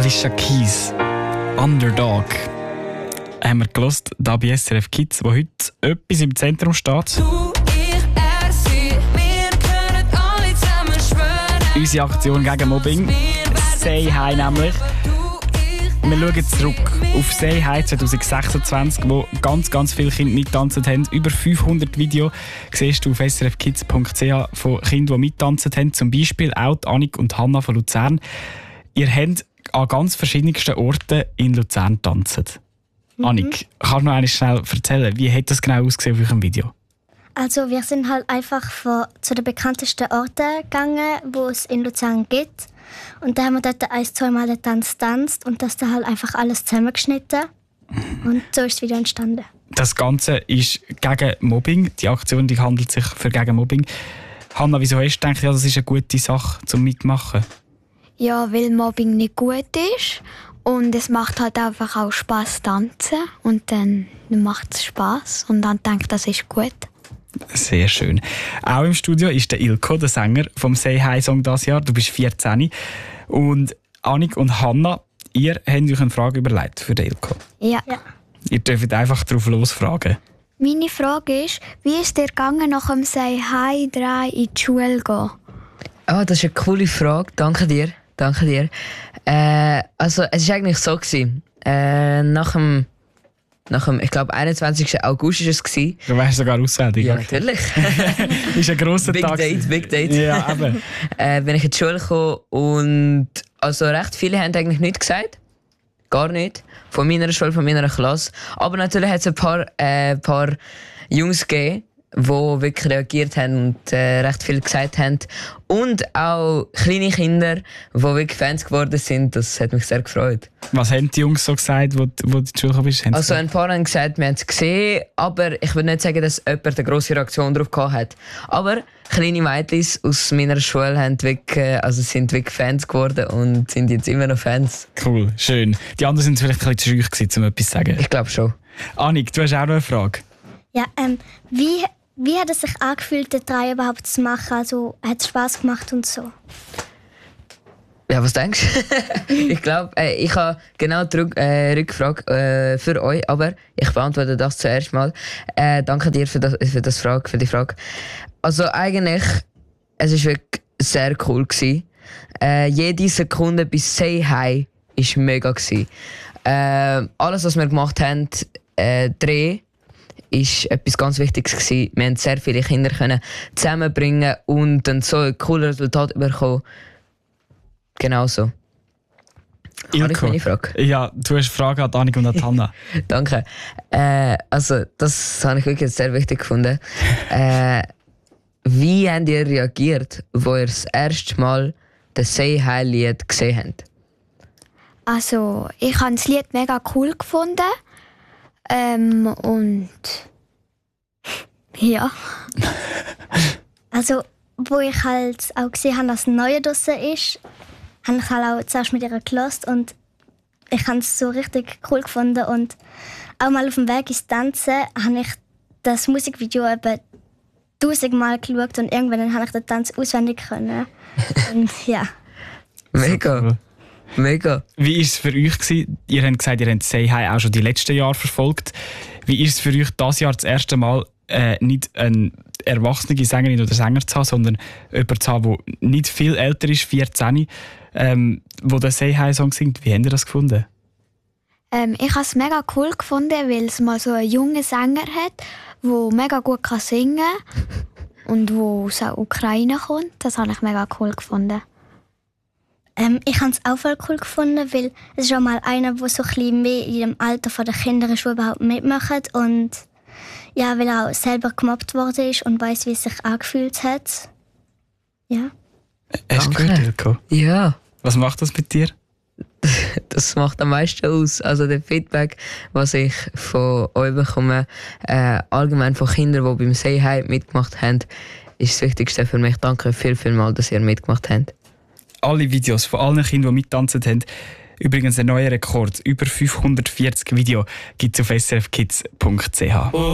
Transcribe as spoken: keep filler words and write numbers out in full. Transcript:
Alicia Keys, Underdog. Haben wir gehört, da bei S R F Kids, wo heute etwas im Zentrum steht. Du, ich, er, sie, wir können alle zusammen schwören. Unsere Aktion gegen Mobbing. Say Hi nämlich. Wir schauen zurück auf Say Hi zwanzig sechsundzwanzig, wo ganz, ganz viele Kinder mittanzen haben. Über fünfhundert Videos siehst du auf s r f kids punkt c h von Kindern, die mittanzen haben. Zum Beispiel auch Annik und Hanna von Luzern. Ihr habt an ganz verschiedensten Orten in Luzern getanzt. Mhm. Annik, kannst du noch einmal schnell erzählen, wie hat das genau ausgesehen auf eurem Video? Also wir sind halt einfach von, zu den bekanntesten Orten gegangen, wo es in Luzern gibt. Und dann haben wir dort ein, zweimal den Tanz getanzt und das dann halt einfach alles zusammengeschnitten. Und so ist das Video entstanden. Das Ganze ist gegen Mobbing. Die Aktion die handelt sich für gegen Mobbing. Hanna, wieso hast du gedacht, ja, das ist eine gute Sache zum Mitmachen? Ja, weil Mobbing nicht gut ist. Und es macht halt einfach auch Spass tanzen. Und dann macht es Spass. Und dann denke ich, das ist gut. Sehr schön. Auch im Studio ist der Ilko, der Sänger vom Say Hi Song dieses Jahr. Du bist vierzehn. Und Annik und Hanna, ihr habt euch eine Frage überlegt für den Ilko. Ja. ja. Ihr dürft einfach drauf losfragen. Meine Frage ist, wie ist dir gegangen, nach dem Say Hi drei in die Schule gehen? Oh, das ist eine coole Frage. Danke dir. Danke dir. Äh, also, es war eigentlich so gewesen. Äh, nach dem Nach dem, ich glaube, einundzwanzigsten August war es. Du weißt sogar auswendig. Ja, natürlich. Das ist ein grosser Big Tag. Date, Big Date. Ja, eben. äh, bin ich in die Schule gekommen und also recht viele haben eigentlich nichts gesagt. Gar nicht. Von meiner Schule, von meiner Klasse. Aber natürlich hat es ein paar, äh, paar Jungs gegeben, die wirklich reagiert haben und äh, recht viel gesagt haben. Und auch kleine Kinder, die wirklich Fans geworden sind. Das hat mich sehr gefreut. Was haben die Jungs so gesagt, wo, wo du in die Schule gekommen bist? Also ein paar haben gesagt, wir haben es gesehen, aber ich würde nicht sagen, dass jemand eine grosse Reaktion darauf gehabt hat. Aber kleine Mädchen aus meiner Schule haben wirklich, also sind wirklich Fans geworden und sind jetzt immer noch Fans. Cool, schön. Die anderen sind vielleicht ein bisschen zu scheu, um etwas zu sagen. Ich glaube schon. Annik, du hast auch noch eine Frage. Ja, ähm, wie... Wie hat es sich angefühlt, den drei überhaupt zu machen? Also, hat es Spass gemacht und so? Ja, was denkst du? Ich glaube, äh, ich habe genau die Rück, äh, Rückfrage äh, für euch, aber ich beantworte das zuerst mal. Äh, danke dir für, das, für, das Frage, für die Frage. Also eigentlich, es war wirklich sehr cool gewesen. Äh, jede Sekunde bis Say Hi war mega gewesen. Äh, alles, was wir gemacht haben, äh, Dreh, ist etwas ganz Wichtiges gewesen. Wir haben sehr viele Kinder können zusammenbringen und dann so ein cooles Resultat bekommen. Genau so. Habe ich meine Frage? Ja, du hast eine Frage an Annik und an Hanna. Danke. Äh, also, das habe ich wirklich sehr wichtig gefunden. äh, wie habt ihr reagiert, wo ihr das erste Mal das Say Hi-Lied gesehen habt? Also, ich habe das Lied mega cool gefunden. Ähm, und ja. Also, wo ich halt auch gesehen habe, dass ein neuer draussen ist, habe ich halt auch zuerst mit ihr gehört und ich habe es so richtig cool gefunden. Und auch mal auf dem Weg ins Tanzen habe ich das Musikvideo etwa tausendmal geschaut und irgendwann habe ich den Tanz auswendig können. Und ja. Mega. So cool. Mega. Wie war es für euch gewesen? Ihr habt gesagt, ihr habt Say Hi auch schon die letzten Jahre verfolgt. Wie ist es für euch, dieses Jahr das erste Mal äh, nicht eine erwachsene Sängerin oder Sänger zu haben, sondern jemanden zu haben, der nicht viel älter ist, vierzehn, ähm, der den Say Hi Song singt? Wie habt ihr das gefunden? Ähm, ich habe es mega cool gefunden, weil es mal so einen jungen Sänger hat, der mega gut kann singen kann und der aus der Ukraine kommt. Das habe ich mega cool gefunden. Ähm, ich habe es auch voll cool gefunden, weil es ist auch mal einer, der so ein bisschen mehr in dem Alter der Kinder ist, die überhaupt mitmacht. Und ja, weil er auch selber gemobbt worden ist und weiss, wie es sich angefühlt hat. Ja. Hast du gehört, Ilko? Ja. Was macht das mit dir? Das macht am meisten aus. Also der Feedback, was ich von euch bekomme, äh, allgemein von Kindern, die beim Say Hi mitgemacht haben, ist das Wichtigste für mich. Danke viel, viel mal, dass ihr mitgemacht habt. Alle Videos von allen Kindern, die mittanzen haben, übrigens ein neuer Rekord, über fünfhundertvierzig Videos, gibt es auf s r f kids punkt c h.